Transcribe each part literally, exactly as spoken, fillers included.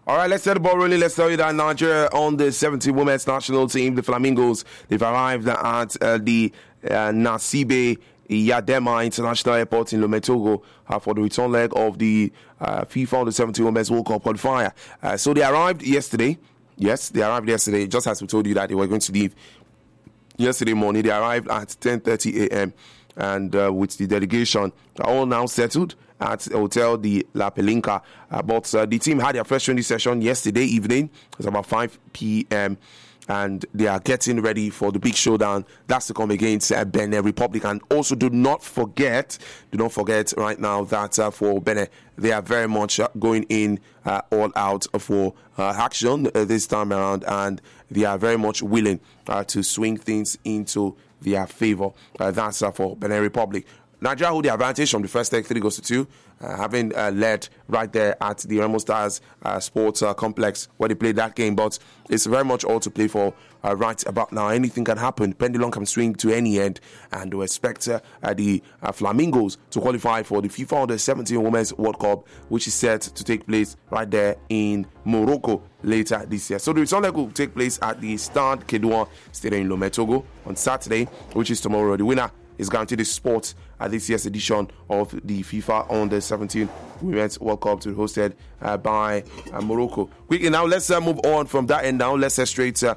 All right, let's set the ball rolling. Let's tell you that Nigeria on the seventeen women's national team, the Flamingos, they've arrived at uh, the uh, Nasibe Yadema International Airport in Lome, Togo uh, for the return leg of the uh, FIFA Under seventeen Women's World Cup qualifier. Uh, so they arrived yesterday. Yes, they arrived yesterday, just as we told you that they were going to leave yesterday morning. They arrived at ten thirty a.m. and uh, with the delegation all now settled at Hotel de La Pelinka. Uh, but uh, the team had their first training session yesterday evening. It was about five p.m. and they are getting ready for the big showdown. That's to come against uh, Benin Republic. And also do not forget, do not forget right now that uh, for Benin, they are very much uh, going in uh, all out for uh, action uh, this time around, and they are very much willing uh, to swing things into their favor. Uh, that's uh, for Benin Republic. Nigeria hold the advantage from the first leg, three goes to two, uh, having uh, led right there at the Remo Stars uh, Sports uh, Complex where they played that game. But it's very much all to play for uh, right about now. Anything can happen. Pendulum can swing to any end, and we expect uh, uh, the uh, Flamingos to qualify for the FIFA Under seventeen Women's World Cup, which is set to take place right there in Morocco later this year. So the return leg will take place at the Stade Kedouan Stadium in Lome, Togo on Saturday, which is tomorrow. The winner is guaranteed a spot at this year's edition of the FIFA Under seventeen Women's World Cup to be hosted uh, by uh, Morocco. Quickly now, let's uh, move on from that end now. Let's head straight uh,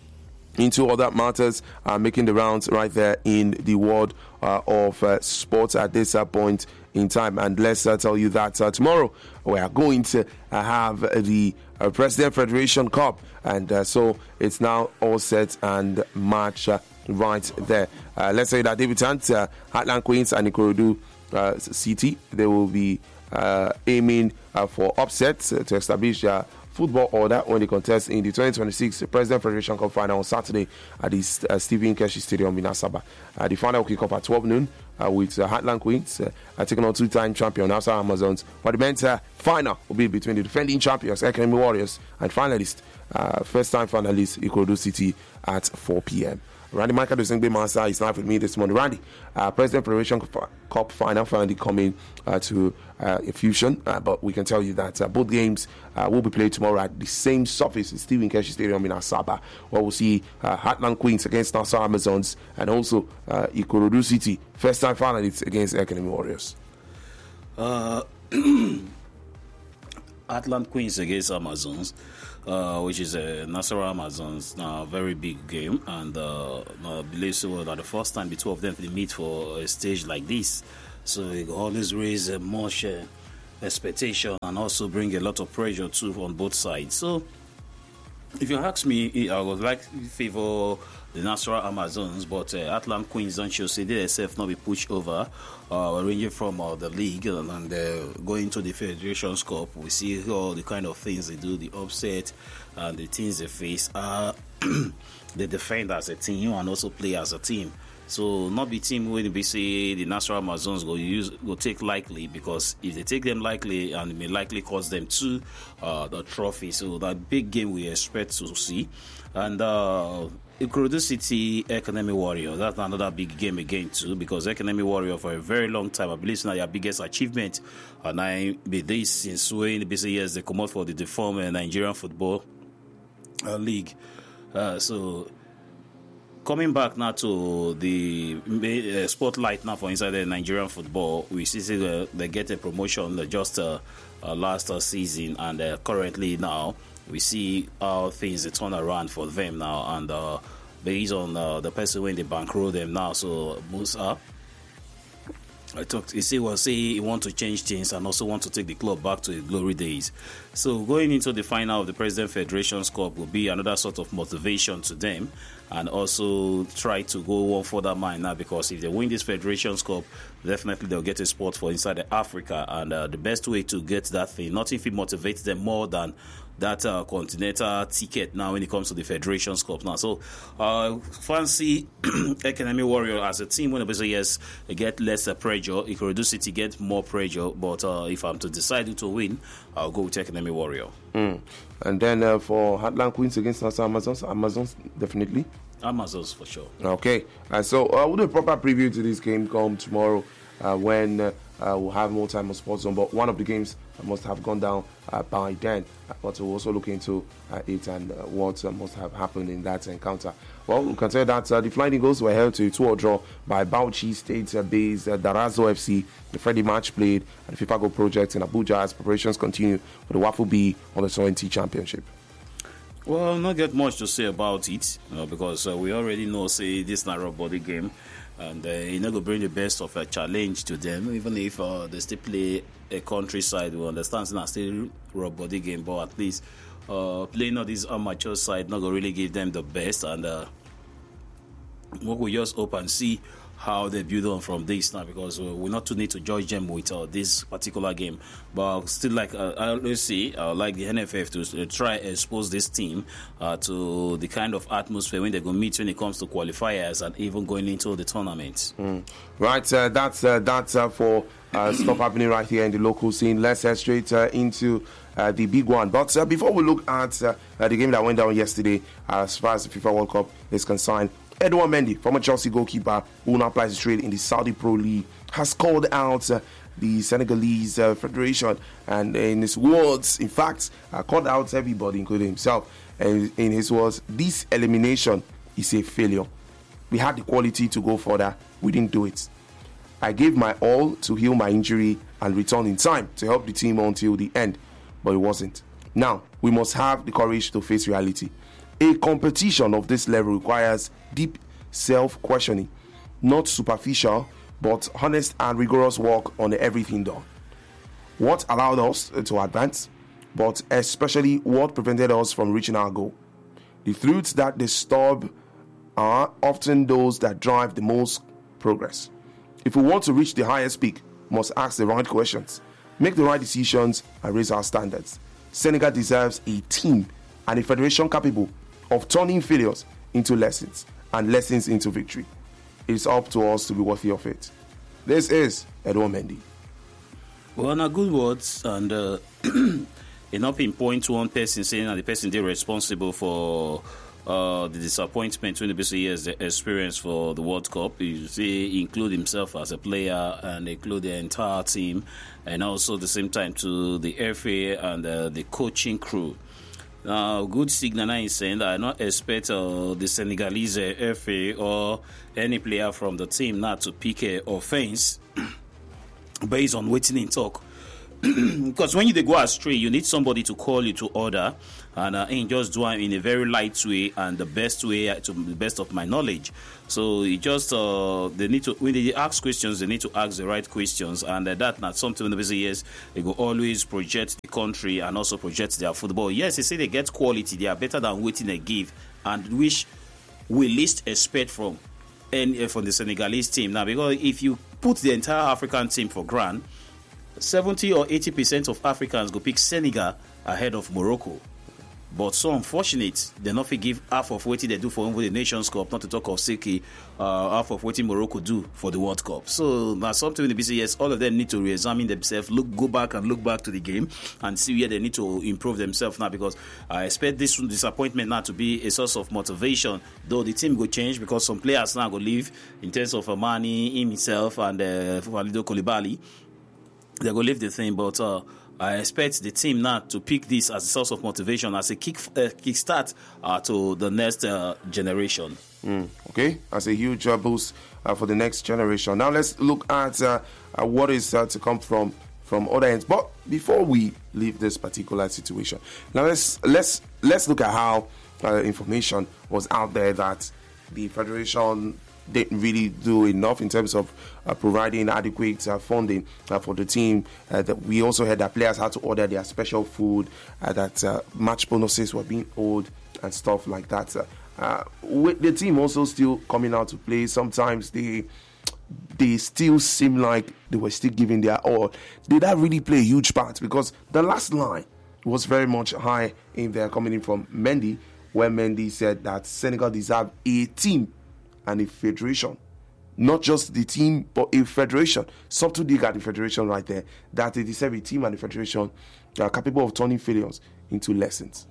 into other matters uh, making the rounds right there in the world uh, of uh, sports at this uh, point in time. And let's uh, tell you that uh, tomorrow we are going to uh, have the uh, President Federation Cup. And uh, so it's now all set and match uh, right there. Uh, let's say that debutants, uh, Heartland Queens and Ikorodu uh, City, they will be uh, aiming uh, for upsets uh, to establish their football order when they contest in the twenty twenty-six President Federation Cup final on Saturday at the uh, Stephen Keshi Stadium in Asaba. Uh, the final will kick off at twelve noon uh, with uh, Heartland Queens uh, taking on two-time champion Asa Amazons. But the men's uh, final will be between the defending champions Academy Warriors and finalists, uh, first-time finalists Ikorodu City at four p.m. Randy Michael Dosengbe Mansa is live with me this morning. Randy, uh, President Federation Cup final finally coming uh, to uh, infusion, uh, but we can tell you that uh, both games uh, will be played tomorrow at the same surface in Stephen Keshi Stadium in Asaba, where we'll see uh, Heartland Queens against Nassau Amazons and also uh, Ikorodu City, first time finalists against Academy Warriors. Uh, Heartland Queens against Amazons. Uh, which is a uh, Nassau Amazons, uh, very big game, and uh, I believe so that the first time the two of them they meet for a stage like this, so it always raise uh, much uh, expectation and also bring a lot of pressure too on both sides. So, if you ask me, I would like to favor the Nassau Amazons, but uh, Heartland Queens don't show say they themselves not be pushed over, uh, ranging from uh, the league and, and uh, going to the Federations Cup. We see all the kind of things they do, the upset and the things they face. Uh, they defend as a team and also play as a team. So not be team when we say the Nassau Amazons go use go take likely, because if they take them likely and it may likely cost them to uh, the trophy. So that big game we expect to see. And uh Ikorodu City Academy Warrior, that's another big game again too, because Academy Warrior for a very long time, I believe it's not their biggest achievement, and I be this since when the years they come out for the deformed uh, Nigerian Football uh, League. Uh, so coming back now to the uh, spotlight now for inside the Nigerian football, we see uh, they get a promotion uh, just uh, uh, last uh, season, and uh, currently now we see how things they turn around for them now, and uh, based on uh, the person when they bankroll them now. So Musa, I talked. He say, well, say he want to change things and also want to take the club back to the glory days. So going into the final of the President Federations Cup will be another sort of motivation to them, and also try to go one further mile now, because if they win this Federations Cup, definitely they'll get a spot for inside the Africa, and uh, the best way to get that thing, not if it motivates them more than that uh, continental ticket now when it comes to the Federations Cup now. So uh, fancy Academy Warrior as a team when they yes get less uh, pressure. Ikorodu City get more pressure, but uh, if I'm to decide who to win, I'll go with Academy Warrior. Mm. And then uh, for Heartland Queens against Nassau Amazons, Amazons definitely. Amazons for sure. Okay, uh, so uh, we'll do a proper preview to this game come tomorrow uh, when uh, uh, we'll have more time on Sports Zone. But one of the games must have gone down uh, by then. But we'll also look into uh, it and uh, what uh, must have happened in that encounter. Well, we can tell that uh, the Flying Eagles were held to a two-all draw by Bauchi State-based uh, Darazo F C. The Friday match played at the FIFA Go Project in Abuja as preparations continue for the Waffle B on the twenty Championship. Well, not get much to say about it you know, because uh, we already know, say, this is not a body game. And uh, you're not going to bring the best of a challenge to them, even if uh, they still play a countryside. We understand it's not still a body game, but at least uh, playing on this amateur side not going to really give them the best. And uh, we will just hope and see how they build on from this now, because uh, we not too need to judge them with uh, this particular game. But still, like uh, I always say, I uh, like the N F F to uh, try and expose this team uh, to the kind of atmosphere when they go meet when it comes to qualifiers and even going into the tournament. Mm. Right, uh, that's uh, that's uh, for uh, stuff happening right here in the local scene. Let's head straight uh, into uh, the big one. But uh, before we look at uh, uh, the game that went down yesterday, uh, as far as the FIFA World Cup is concerned, Edouard Mendy, former Chelsea goalkeeper who now plays his trade in the Saudi Pro League, has called out uh, the Senegalese uh, Federation, and in his words, in fact, uh, called out everybody, including himself. And in his words, this elimination is a failure. We had the quality to go further, we didn't do it. I gave my all to heal my injury and return in time to help the team until the end, but it wasn't. Now, we must have the courage to face reality. A competition of this level requires deep self-questioning, not superficial, but honest and rigorous work on everything done. What allowed us to advance, but especially what prevented us from reaching our goal. The truths that disturb are often those that drive the most progress. If we want to reach the highest peak, we must ask the right questions, make the right decisions, and raise our standards. Senegal deserves a team and a federation capable of turning failures into lessons and lessons into victory. It's up to us to be worthy of it. This is Edouard Mendy. Well, now good words, and uh, enough pinpoint one person saying that the person they're responsible for uh, the disappointment when the B C has the experience for the World Cup. You see, include himself as a player and include the entire team, and also at the same time to the F A and uh, the coaching crew. Now, uh, good signal is saying that I not expect uh, the Senegalese F A or any player from the team not to pick a offense based on waiting in talk. Because when you they go astray, you need somebody to call you to order, and uh, ain't just do it in a very light way and the best way, to the best of my knowledge. So it just uh, they need to when they ask questions, they need to ask the right questions, and uh, that not something in the busy years they go always project the country and also project their football. Yes, they say they get quality, they are better than waiting they give, and which we least expect from any from the Senegalese team now. Because if you put the entire African team for granted, seventy or eighty percent of Africans go pick Senegal ahead of Morocco. But so unfortunate, they not give half of what they do for the Nations Cup, not to talk of Siki, uh, half of what Morocco do for the World Cup. So that's something in the B C S, all of them need to re-examine themselves, look, go back and look back to the game and see where they need to improve themselves now, because I expect this disappointment now to be a source of motivation, though the team will change because some players now go leave in terms of Amani, himself, and uh, Valido Koulibaly. They go leave the thing, but uh, I expect the team now to pick this as a source of motivation, as a kick uh, kickstart uh, to the next uh, generation. Mm, okay, that's a huge uh, boost uh, for the next generation. Now let's look at uh, uh, what is uh, to come from from other ends. But before we leave this particular situation, now let's let's let's look at how uh, information was out there that the federation didn't really do enough in terms of uh, providing adequate uh, funding uh, for the team. Uh, that we also heard that players had to order their special food, uh, that uh, match bonuses were being owed and stuff like that. Uh, uh, with the team also still coming out to play, sometimes they they still seem like they were still giving their all. Did that really play a huge part? Because the last line was very much high in there, coming in from Mendy, where Mendy said that Senegal deserved a team and a federation, not just the team, but a federation. Something dig at the federation right there, that it is every team and the federation that are capable of turning failures into lessons.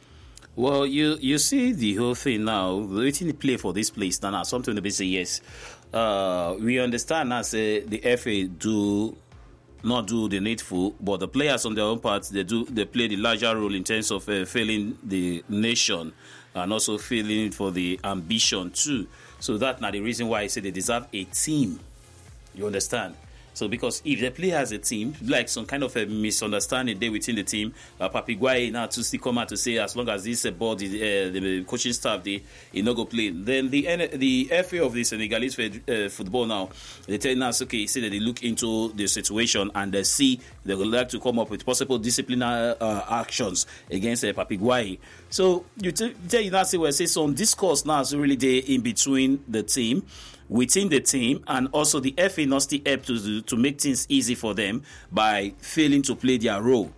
Well, you you see the whole thing now, waiting to play for this place now, something to be say yes. Uh, we understand as uh, the F A do not do the needful, but the players on their own part, they do they play the larger role in terms of uh, failing the nation and also failing for the ambition too. So that's not the reason why I say they deserve a team. You understand? So because if they play as a team, like some kind of a misunderstanding there within the team, uh, Papi Gueye now to still come out to say as long as this uh, body, uh, the coaching staff, they he not go play. Then the the F A of the Senegalese uh, football now, they tell us okay, say that they look into the situation and they see they would like to come up with possible disciplinary uh, actions against uh, Papi Gueye. So you t- tell you now say well say some discourse now is really there in between the team. Within the team, and also the F A not still help to to make things easy for them by failing to play their role.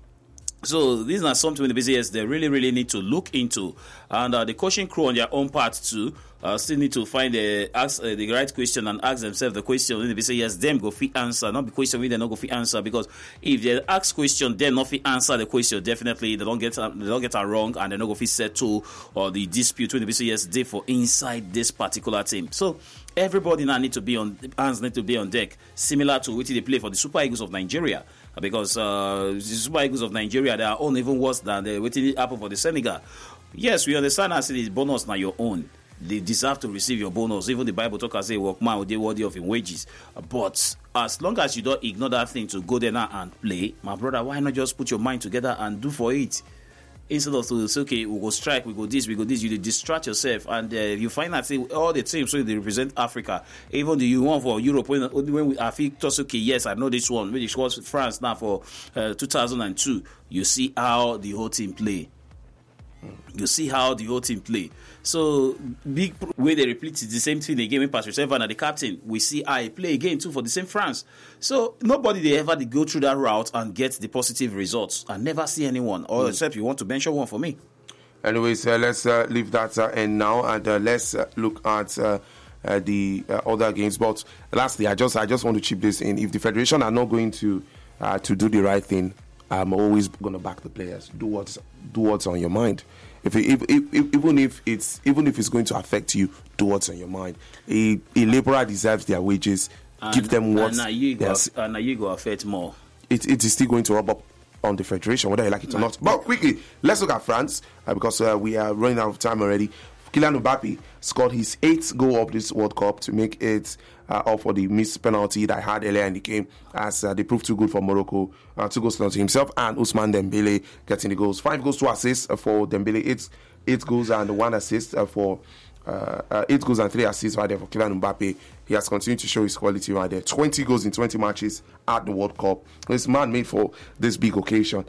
So these are something in the business they really, really need to look into, and uh, the coaching crew on their own part too uh, still need to find the ask uh, the right question and ask themselves the question. When they say yes, them go fit answer, not the question when they not go fit answer. Because if they ask question, then not fit answer the question, definitely they don't get uh, they don't get it wrong, and they not go fit settle or the dispute when they say yes, they for inside this particular team. So everybody now need to be on hands need to be on deck, similar to what they play for the Super Eagles of Nigeria. Because uh, the Super Eagles of Nigeria, they are on even worse than the waiting happen for the Senegal. Yes, we understand. I say the bonus now your own. They deserve to receive your bonus. Even the Bible talk and say, "Workman will be worthy of his wages." But as long as you don't ignore that thing to go there now and play, my brother, why not just put your mind together and do for it? Instead of to say, okay, we go strike, we go this, we go this, you distract yourself, and uh, you find that say, all the teams so they represent Africa, even the one for Europe, when, when we are just okay, yes, I know this one, which was France now for uh, two thousand two, you see how the whole team play. You see how the whole team play. So, big way they repeat the same thing again with Patrice Evra and the captain. We see I play again too for the same France. So, nobody they ever they go through that route and get the positive results. I never see anyone, or mm. except you want to mention one for me. Anyways, uh, let's uh, leave that uh, end now, and uh, let's uh, look at uh, uh, the uh, other games. But lastly, I just I just want to chip this in. If the federation are not going to uh, to do the right thing, I'm always going to back the players. Do what's do what's on your mind. If, if, if, if even if it's even if it's going to affect you, do what's on your mind. A, a labourer deserves their wages. And, give them what. And you go, and you go affect more. It it is still going to rub up on the federation, whether you like it or not. But quickly, let's look at France uh, because uh, we are running out of time already. Kylian Mbappe scored his eighth goal of this World Cup to make it uh, up for the missed penalty that I had earlier in the game, as uh, they proved too good for Morocco. Uh, two goals to himself and Ousmane Dembele getting the goals. Five goals, two assists uh, for Dembele. Eight, eight goals and one assist uh, for uh, uh, eight goals and three assists right there for Kylian Mbappe. He has continued to show his quality right there. twenty goals in twenty matches at the World Cup. This man made for this big occasion.